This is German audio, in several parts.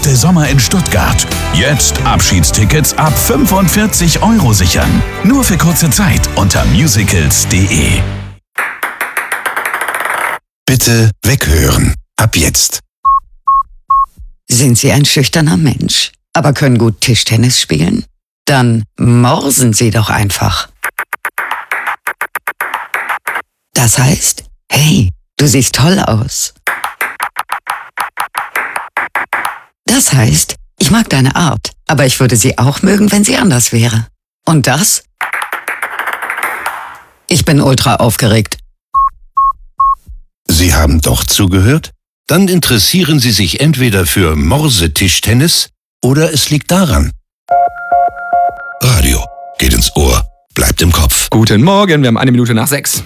beste Sommer in Stuttgart. Jetzt Abschiedstickets ab 45 € sichern. Nur für kurze Zeit unter musicals.de. Bitte weghören. Ab jetzt. Sind Sie ein schüchterner Mensch, aber können gut Tischtennis spielen? Dann morsen Sie doch einfach. Das heißt, hey, du siehst toll aus. Das heißt, ich mag deine Art, aber ich würde sie auch mögen, wenn sie anders wäre. Und das? Ich bin ultra aufgeregt. Sie haben doch zugehört? Dann interessieren Sie sich entweder für Morsetischtennis oder es liegt daran. Radio geht ins Ohr, bleibt im Kopf. Guten Morgen, wir haben 6:01.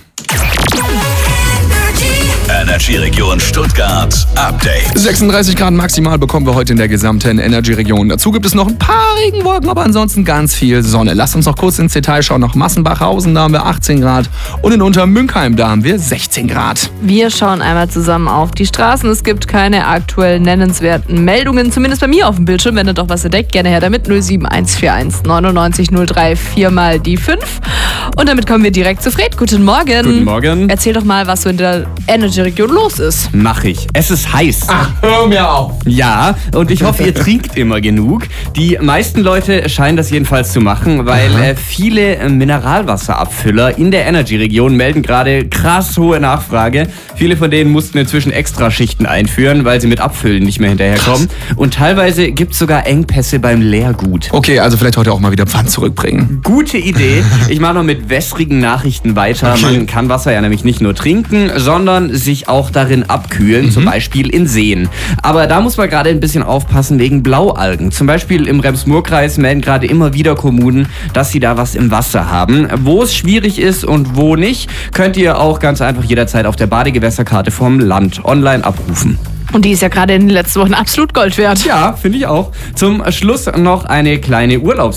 Energy-Region Stuttgart Update. 36 Grad maximal bekommen wir heute in der gesamten Energy-Region. Dazu gibt es noch ein paar Regenwolken, aber ansonsten ganz viel Sonne. Lasst uns noch kurz ins Detail schauen. Nach Massenbachhausen, da haben wir 18 Grad und in Untermünkheim, da haben wir 16 Grad. Wir schauen einmal zusammen auf die Straßen. Es gibt keine aktuell nennenswerten Meldungen, zumindest bei mir auf dem Bildschirm. Wenn ihr doch was entdeckt, gerne her damit. 07141 99 03 4 mal die 5. Und damit kommen wir direkt zu Fred. Guten Morgen. Guten Morgen. Erzähl doch mal, was so in der Energy-Region los ist. Mach ich. Es ist heiß. Ach, hör mir auf. Ja, und ich hoffe, ihr trinkt immer genug. Die meisten Leute scheinen das jedenfalls zu machen, weil viele Mineralwasserabfüller in der Energy-Region melden gerade krass hohe Nachfrage. Viele von denen mussten inzwischen Extraschichten einführen, weil sie mit Abfüllen nicht mehr hinterherkommen. Krass. Und teilweise gibt es sogar Engpässe beim Leergut. Okay, also vielleicht heute auch mal wieder Pfand zurückbringen. Gute Idee. Ich mache noch mit wässrigen Nachrichten weiter. Okay. Man kann Wasser ja nämlich nicht nur trinken, sondern sich auch darin abkühlen, zum Beispiel in Seen. Aber da muss man gerade ein bisschen aufpassen wegen Blaualgen. Zum Beispiel im Rems-Murr-Kreis melden gerade immer wieder Kommunen, dass sie da was im Wasser haben. Wo es schwierig ist und wo nicht, könnt ihr auch ganz einfach jederzeit auf der Badegewässerkarte vom Land online abrufen. Und die ist ja gerade in den letzten Wochen absolut Gold wert. Ja, finde ich auch. Zum Schluss noch eine kleine